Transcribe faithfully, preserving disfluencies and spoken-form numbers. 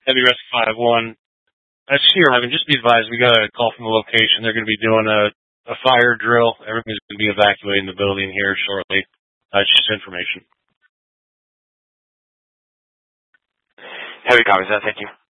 Heavy Rescue five one. That's here, Ivan. Just be advised, we got a call from the location. They're going to be doing a, a fire drill. Everything's going to be evacuating the building here shortly. Uh, just information. Heavy copies that. Thank you.